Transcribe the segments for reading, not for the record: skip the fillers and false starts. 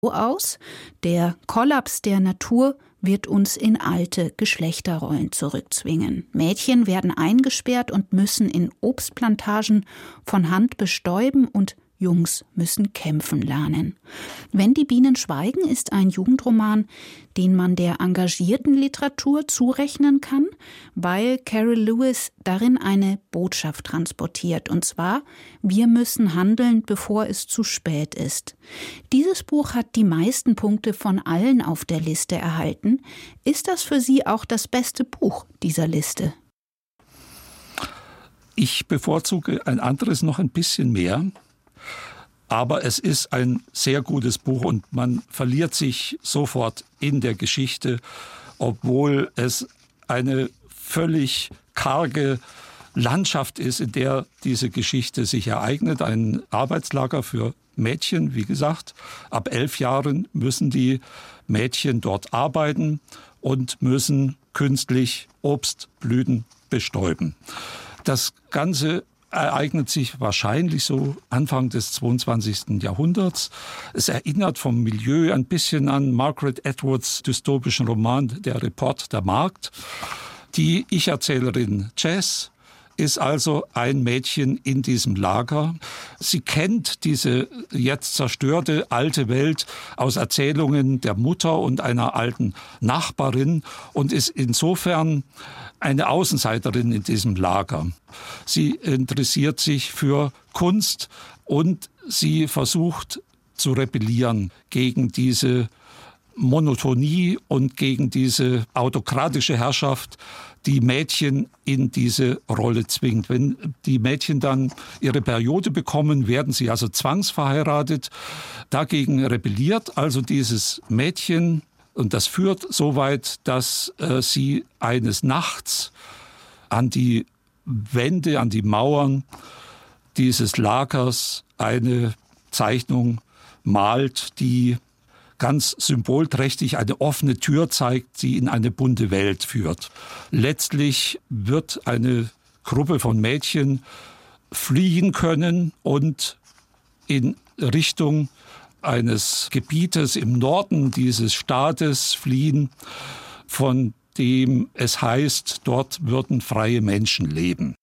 aus: Der Kollaps der Natur wird uns in alte Geschlechterrollen zurückzwingen. Mädchen werden eingesperrt und müssen in Obstplantagen von Hand bestäuben und Jungs müssen kämpfen lernen. Wenn die Bienen schweigen ist ein Jugendroman, den man der engagierten Literatur zurechnen kann, weil Carol Lewis darin eine Botschaft transportiert, und zwar: Wir müssen handeln, bevor es zu spät ist. Dieses Buch hat die meisten Punkte von allen auf der Liste erhalten. Ist das für Sie auch das beste Buch dieser Liste? Ich bevorzuge ein anderes noch ein bisschen mehr. Aber es ist ein sehr gutes Buch und man verliert sich sofort in der Geschichte, obwohl es eine völlig karge Landschaft ist, in der diese Geschichte sich ereignet. Ein Arbeitslager für Mädchen, wie gesagt. Ab 11 Jahren müssen die Mädchen dort arbeiten und müssen künstlich Obstblüten bestäuben. Das Ganze ereignet sich wahrscheinlich so Anfang des 22. Jahrhunderts. Es erinnert vom Milieu ein bisschen an Margaret Atwoods dystopischen Roman Der Report der Markt. Die Ich-Erzählerin Jess ist also ein Mädchen in diesem Lager. Sie kennt diese jetzt zerstörte alte Welt aus Erzählungen der Mutter und einer alten Nachbarin und ist insofern eine Außenseiterin in diesem Lager. Sie interessiert sich für Kunst und sie versucht zu rebellieren gegen diese Monotonie und gegen diese autokratische Herrschaft, die Mädchen in diese Rolle zwingt. Wenn die Mädchen dann ihre Periode bekommen, werden sie also zwangsverheiratet. Dagegen rebelliert also dieses Mädchen. Und das führt so weit, dass sie eines Nachts an die Wände, an die Mauern dieses Lagers eine Zeichnung malt, die ganz symbolträchtig eine offene Tür zeigt, die in eine bunte Welt führt. Letztlich wird eine Gruppe von Mädchen fliehen können und in Richtung eines Gebietes im Norden dieses Staates fliehen, von dem es heißt, dort würden freie Menschen leben.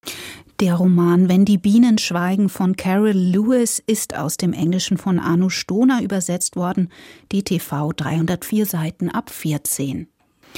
Der Roman Wenn die Bienen schweigen von Carol Lewis ist aus dem Englischen von Anu Stohner übersetzt worden. DTV 304 Seiten ab 14.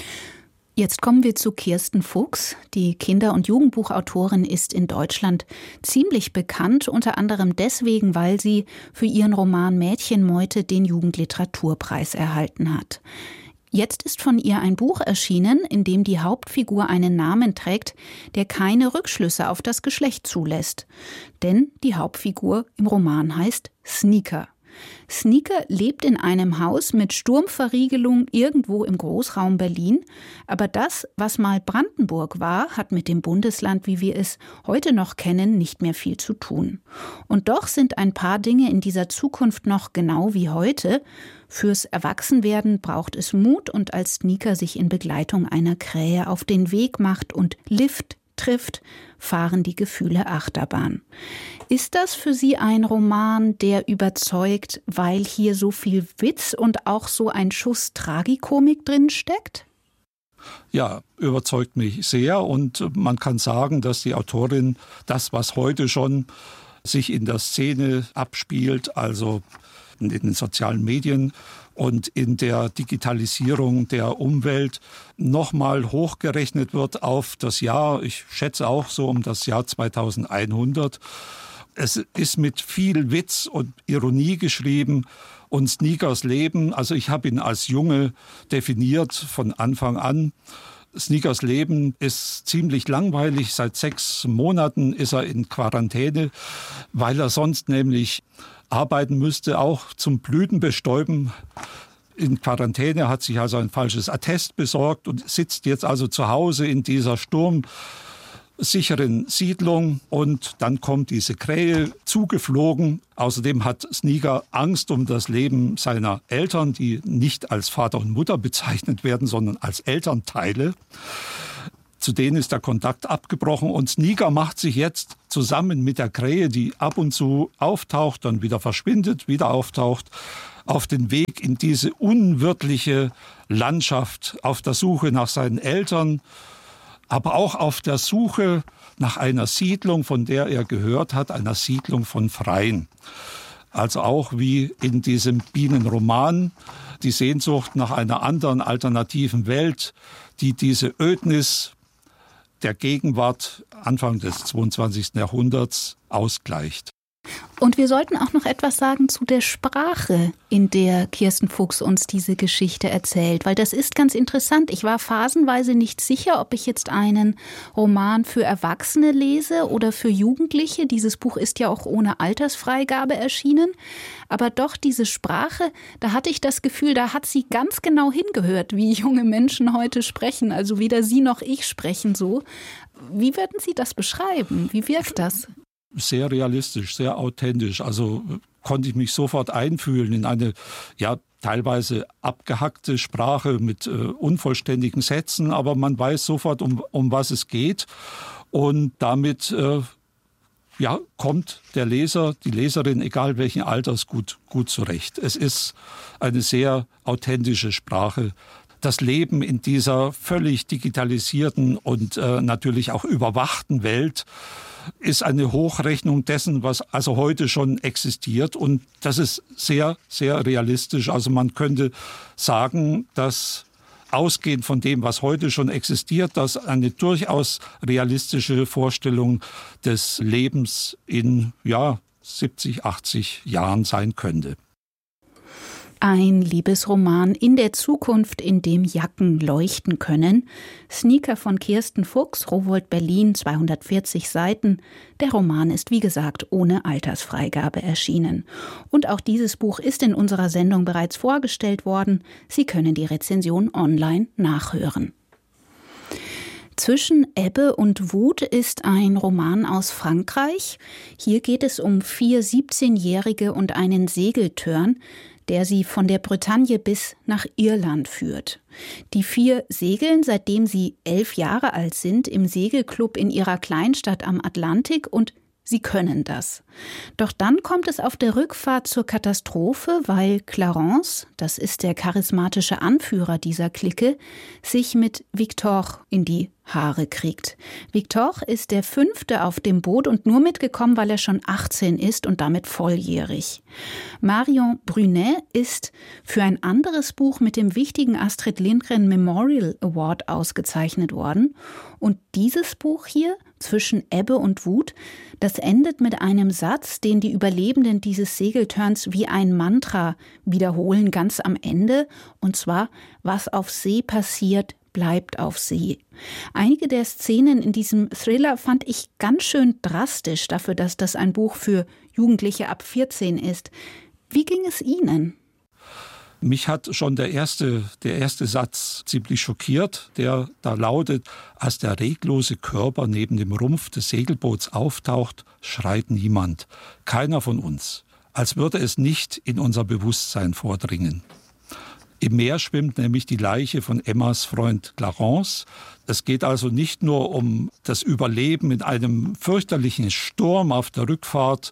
Jetzt kommen wir zu Kirsten Fuchs. Die Kinder- und Jugendbuchautorin ist in Deutschland ziemlich bekannt, unter anderem deswegen, weil sie für ihren Roman Mädchenmeute den Jugendliteraturpreis erhalten hat. Jetzt ist von ihr ein Buch erschienen, in dem die Hauptfigur einen Namen trägt, der keine Rückschlüsse auf das Geschlecht zulässt. Denn die Hauptfigur im Roman heißt Sneaker. Sneaker lebt in einem Haus mit Sturmverriegelung irgendwo im Großraum Berlin. Aber das, was mal Brandenburg war, hat mit dem Bundesland, wie wir es heute noch kennen, nicht mehr viel zu tun. Und doch sind ein paar Dinge in dieser Zukunft noch genau wie heute. Fürs Erwachsenwerden braucht es Mut, und als Sneaker sich in Begleitung einer Krähe auf den Weg macht und Lift trifft, fahren die Gefühle Achterbahn. Ist das für Sie ein Roman, der überzeugt, weil hier so viel Witz und auch so ein Schuss Tragikomik drin steckt? Ja, überzeugt mich sehr, und man kann sagen, dass die Autorin das, was heute schon sich in der Szene abspielt, also in den sozialen Medien und in der Digitalisierung der Umwelt, nochmal hochgerechnet wird auf das Jahr, ich schätze auch so um das Jahr 2100. Es ist mit viel Witz und Ironie geschrieben, und Sneakers Leben, also ich habe ihn als Junge definiert von Anfang an. Sneakers Leben ist ziemlich langweilig. Seit 6 Monaten ist er in Quarantäne, weil er sonst nämlich arbeiten müsste, auch zum Blütenbestäuben. In Quarantäne, hat sich also ein falsches Attest besorgt und sitzt jetzt also zu Hause in dieser sturmsicheren Siedlung, und dann kommt diese Krähe zugeflogen. Außerdem hat Sneaker Angst um das Leben seiner Eltern, die nicht als Vater und Mutter bezeichnet werden, sondern als Elternteile. Zu denen ist der Kontakt abgebrochen und Sneaker macht sich jetzt zusammen mit der Krähe, die ab und zu auftaucht, dann wieder verschwindet, wieder auftaucht, auf den Weg in diese unwirtliche Landschaft, auf der Suche nach seinen Eltern, aber auch auf der Suche nach einer Siedlung, von der er gehört hat, einer Siedlung von Freien. Also auch wie in diesem Bienenroman die Sehnsucht nach einer anderen alternativen Welt, die diese Ödnis der Gegenwart Anfang des 22. Jahrhunderts ausgleicht. Und wir sollten auch noch etwas sagen zu der Sprache, in der Kirsten Fuchs uns diese Geschichte erzählt, weil das ist ganz interessant. Ich war phasenweise nicht sicher, ob ich jetzt einen Roman für Erwachsene lese oder für Jugendliche. Dieses Buch ist ja auch ohne Altersfreigabe erschienen. Aber doch diese Sprache, da hatte ich das Gefühl, da hat sie ganz genau hingehört, wie junge Menschen heute sprechen. Also weder Sie noch ich sprechen so. Wie würden Sie das beschreiben? Wie wirkt das? Sehr realistisch, sehr authentisch. Also konnte ich mich sofort einfühlen in eine teilweise abgehackte Sprache mit unvollständigen Sätzen, aber man weiß sofort, um was es geht. Und damit kommt der Leser, die Leserin, egal welchen Alters, gut zurecht. Es ist eine sehr authentische Sprache. Das Leben in dieser völlig digitalisierten und natürlich auch überwachten Welt ist eine Hochrechnung dessen, was also heute schon existiert. Und das ist sehr, sehr realistisch. Also man könnte sagen, dass ausgehend von dem, was heute schon existiert, das eine durchaus realistische Vorstellung des Lebens in 70, 80 Jahren sein könnte. Ein Liebesroman in der Zukunft, in dem Jacken leuchten können. Sneaker von Kirsten Fuchs, Rowohlt Berlin, 240 Seiten. Der Roman ist, wie gesagt, ohne Altersfreigabe erschienen. Und auch dieses Buch ist in unserer Sendung bereits vorgestellt worden. Sie können die Rezension online nachhören. Zwischen Ebbe und Wut ist ein Roman aus Frankreich. Hier geht es um 4 17-Jährige und einen Segeltörn, der sie von der Bretagne bis nach Irland führt. Die 4 segeln, seitdem sie 11 Jahre alt sind, im Segelclub in ihrer Kleinstadt am Atlantik und sie können das. Doch dann kommt es auf der Rückfahrt zur Katastrophe, weil Clarence, das ist der charismatische Anführer dieser Clique, sich mit Victor in die Haare kriegt. Victor ist der 5. auf dem Boot und nur mitgekommen, weil er schon 18 ist und damit volljährig. Marion Brunet ist für ein anderes Buch mit dem wichtigen Astrid Lindgren Memorial Award ausgezeichnet worden. Und dieses Buch hier, Zwischen Ebbe und Wut, das endet mit einem Satz, den die Überlebenden dieses Segeltörns wie ein Mantra wiederholen, ganz am Ende. Und zwar, was auf See passiert, bleibt auf See. Einige der Szenen in diesem Thriller fand ich ganz schön drastisch dafür, dass das ein Buch für Jugendliche ab 14 ist. Wie ging es Ihnen? Mich hat schon der erste Satz ziemlich schockiert, der da lautet: Als der reglose Körper neben dem Rumpf des Segelboots auftaucht, schreit niemand, keiner von uns, als würde es nicht in unser Bewusstsein vordringen. Im Meer schwimmt nämlich die Leiche von Emmas Freund Clarence. Es geht also nicht nur um das Überleben in einem fürchterlichen Sturm auf der Rückfahrt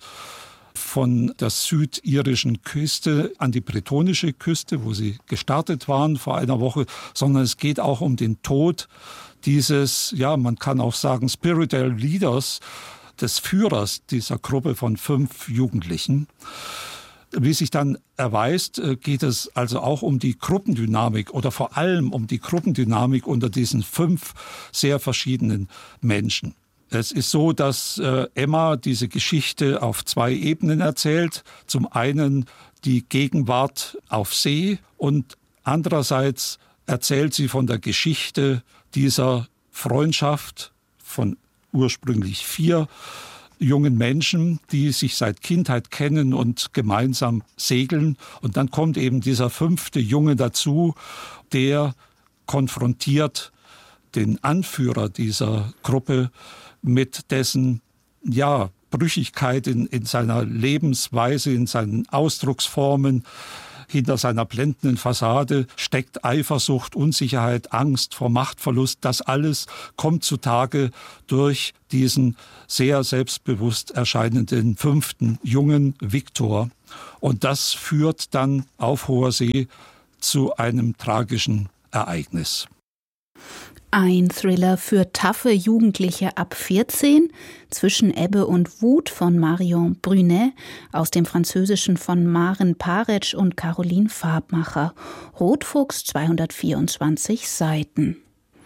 von der südirischen Küste an die bretonische Küste, wo sie gestartet waren vor einer Woche, sondern es geht auch um den Tod dieses, man kann auch sagen, Spiritual Leaders, des Führers dieser Gruppe von 5 Jugendlichen. Wie sich dann erweist, geht es also auch um die Gruppendynamik oder vor allem um die Gruppendynamik unter diesen 5 sehr verschiedenen Menschen. Es ist so, dass Emma diese Geschichte auf 2 Ebenen erzählt. Zum einen die Gegenwart auf See und andererseits erzählt sie von der Geschichte dieser Freundschaft von ursprünglich 4 jungen Menschen, die sich seit Kindheit kennen und gemeinsam segeln. Und dann kommt eben dieser 5. Junge dazu, der konfrontiert den Anführer dieser Gruppe mit dessen Brüchigkeit in seiner Lebensweise, in seinen Ausdrucksformen, Hinter seiner blendenden Fassade steckt Eifersucht, Unsicherheit, Angst vor Machtverlust. Das alles kommt zutage durch diesen sehr selbstbewusst erscheinenden 5. Jungen Viktor. Und das führt dann auf hoher See zu einem tragischen Ereignis. Ein Thriller für taffe Jugendliche ab 14, Zwischen Ebbe und Wut von Marion Brunet, aus dem Französischen von Maren Paretsch und Caroline Farbmacher. Rotfuchs, 224 Seiten.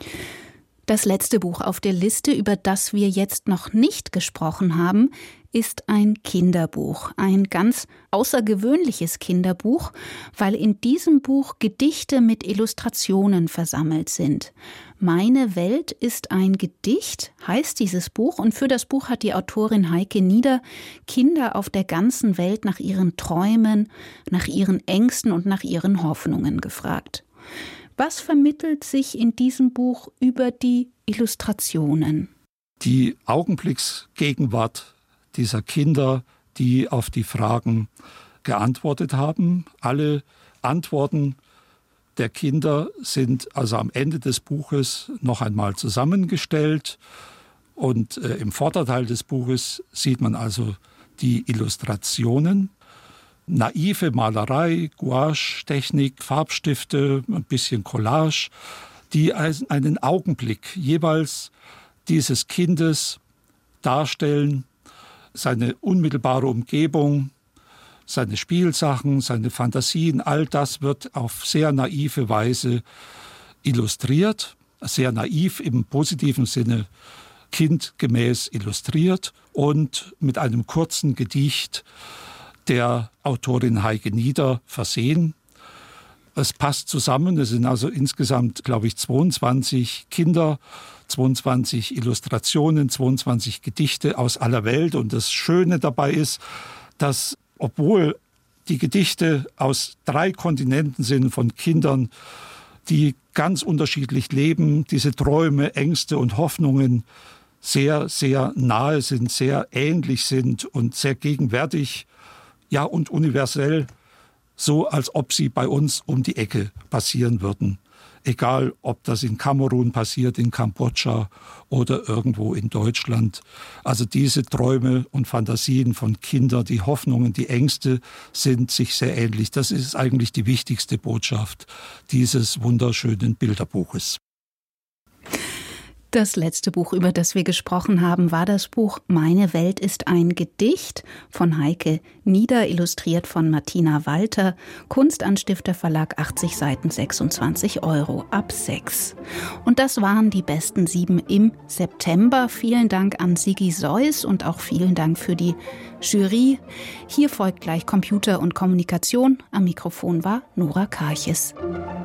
Das letzte Buch auf der Liste, über das wir jetzt noch nicht gesprochen haben, ist ein Kinderbuch. Ein ganz außergewöhnliches Kinderbuch, weil in diesem Buch Gedichte mit Illustrationen versammelt sind. Meine Welt ist ein Gedicht, heißt dieses Buch, und für das Buch hat die Autorin Heike Nieder Kinder auf der ganzen Welt nach ihren Träumen, nach ihren Ängsten und nach ihren Hoffnungen gefragt. Was vermittelt sich in diesem Buch über die Illustrationen? Die Augenblicksgegenwart dieser Kinder, die auf die Fragen geantwortet haben. Alle Antworten der Kinder sind also am Ende des Buches noch einmal zusammengestellt. Und im Vorderteil des Buches sieht man also die Illustrationen. Naive Malerei, Gouache-Technik, Farbstifte, ein bisschen Collage, die einen Augenblick jeweils dieses Kindes darstellen, seine unmittelbare Umgebung, seine Spielsachen, seine Fantasien, all das wird auf sehr naive Weise illustriert, sehr naiv im positiven Sinne, kindgemäß illustriert und mit einem kurzen Gedicht der Autorin Heike Nieder versehen. Es passt zusammen, es sind also insgesamt, glaube ich, 22 Kinder, 22 Illustrationen, 22 Gedichte aus aller Welt. Und das Schöne dabei ist, dass, obwohl die Gedichte aus 3 Kontinenten sind von Kindern, die ganz unterschiedlich leben, diese Träume, Ängste und Hoffnungen sehr, sehr nahe sind, sehr ähnlich sind und sehr gegenwärtig, ja, und universell, so als ob sie bei uns um die Ecke passieren würden. Egal, ob das in Kamerun passiert, in Kambodscha oder irgendwo in Deutschland. Also diese Träume und Fantasien von Kindern, die Hoffnungen, die Ängste sind sich sehr ähnlich. Das ist eigentlich die wichtigste Botschaft dieses wunderschönen Bilderbuches. Das letzte Buch, über das wir gesprochen haben, war das Buch Meine Welt ist ein Gedicht von Heike Nieder, illustriert von Martina Walter, Kunstanstifter Verlag, 80 Seiten, 26 € ab 6. Und das waren die besten 7 im September. Vielen Dank an Sigi Seuss und auch vielen Dank für die Jury. Hier folgt gleich Computer und Kommunikation. Am Mikrofon war Nora Karches.